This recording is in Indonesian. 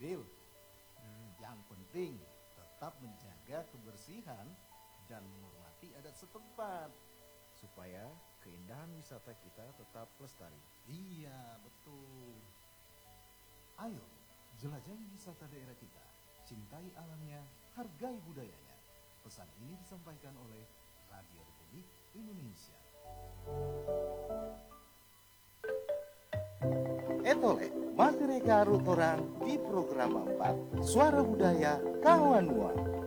Bill, yang penting tetap menjaga kebersihan dan menghormati adat setempat. supaya keindahan wisata kita tetap lestari. Iya, betul. Ayo, jelajahi wisata daerah kita. Cintai alamnya, hargai budayanya. Pesan ini disampaikan oleh Radio Republik Indonesia. Etole, masih reka rutorang di program 4 Suara Budaya Kawanua.